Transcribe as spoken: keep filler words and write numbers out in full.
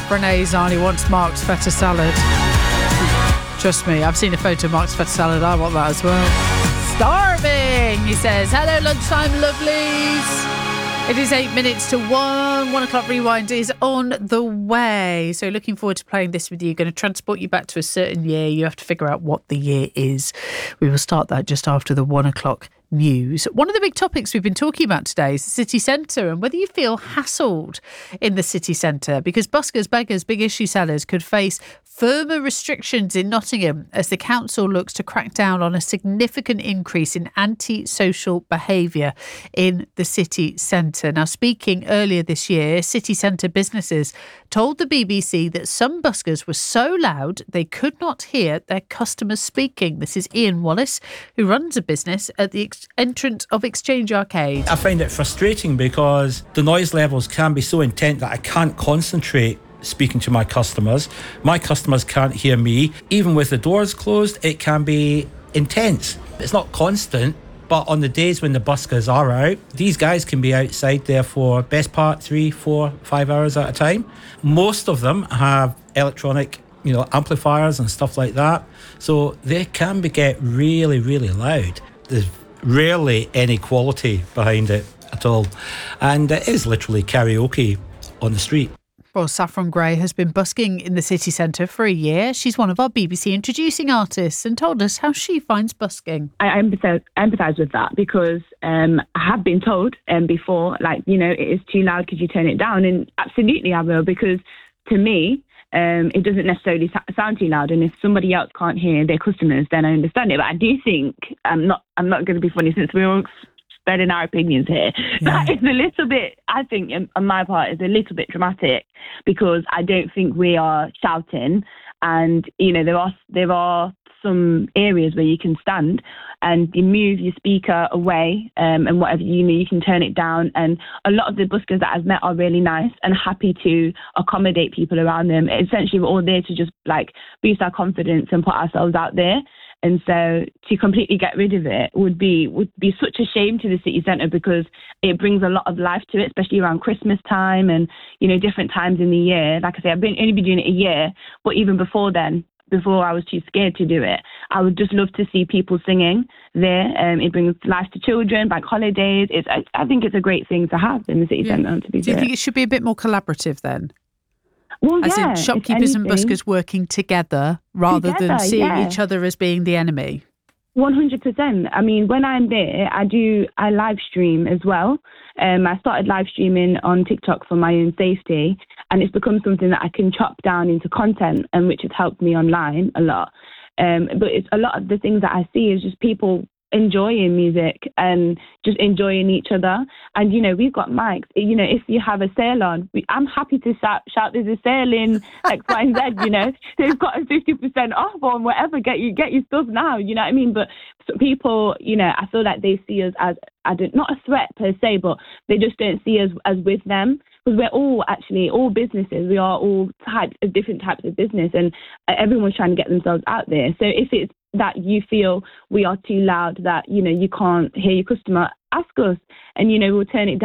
Brené's on. He wants Mark's feta salad. Trust me, I've seen a photo of Mark's feta salad. I want that as well. Starving, he says. Hello, lunchtime lovelies. It is eight minutes to one. One o'clock rewind is on the way. So looking forward to playing this with you. Going to transport you back to a certain year. You have to figure out what the year is. We will start that just after the one o'clock news. One of the big topics we've been talking about today is the city centre and whether you feel hassled in the city centre, because buskers, beggars, big issue sellers could face firmer restrictions in Nottingham as the council looks to crack down on a significant increase in anti-social behaviour in the city centre. Now, speaking earlier this year, city centre businesses told the B B C that some buskers were so loud they could not hear their customers speaking. This is Ian Wallace, who runs a business at the ex- entrance of Exchange Arcade. I find it frustrating because the noise levels can be so intense that I can't concentrate speaking to my customers. My customers can't hear me. Even with the doors closed, it can be intense. It's not constant, but on the days when the buskers are out, these guys can be outside there for best part three, four, five hours at a time. Most of them have electronic, you know, amplifiers and stuff like that. So they can be get really, really loud. There's rarely any quality behind it at all. And it is literally karaoke on the street. Well, Saffron Gray has been busking in the city centre for a year. She's one of our B B C introducing artists and told us how she finds busking. I empathise, empathise with that because um, I have been told um, before, like, you know, it is too loud, could you turn it down? And absolutely I will, because to me, um, it doesn't necessarily sound too loud. And if somebody else can't hear their customers, then I understand it. But I do think, I'm not, I'm not going to be funny since we're all spreading our opinions here. Yeah. That is a little bit, I think, on my part, is a little bit dramatic, because I don't think we are shouting. And, you know, there are there are some areas where you can stand and you move your speaker away um, and whatever, you know, you can turn it down. And a lot of the buskers that I've met are really nice and happy to accommodate people around them. Essentially, we're all there to just, like, boost our confidence and put ourselves out there. And so to completely get rid of it would be would be such a shame to the city centre, because it brings a lot of life to it, especially around Christmas time and, you know, different times in the year. Like I say, I've been only been doing it a year, but even before then, before I was too scared to do it, I would just love to see people singing there. Um, it brings life to children, bank holidays. It's I, I think it's a great thing to have in the city Yeah. centre. To be Do you fair. think it should be a bit more collaborative then? Well, As yeah, in shopkeepers and anything, buskers working together rather Together, than seeing yeah. each other as being the enemy? one hundred percent. I mean, when I'm there, I do, I live stream as well. Um, I started live streaming on TikTok for my own safety, and it's become something that I can chop down into content, and which has helped me online a lot. Um, but it's a lot of the things that I see is just people enjoying music and just enjoying each other. And, you know, we've got mics. You know, if you have a sale on, we, I'm happy to shout, shout there's a sale in X, Y, and Z, you know. They've got a fifty percent off on whatever. Get you get your stuff now, you know what I mean? But people, you know, I feel like they see us as, I don't, not a threat per se, but they just don't see us as with them. Because we're all actually, all businesses, we are all types of different types of business, and everyone's trying to get themselves out there. So if it's that you feel we are too loud, that, you know, you can't hear your customer, ask us, and, you know, we'll turn it down.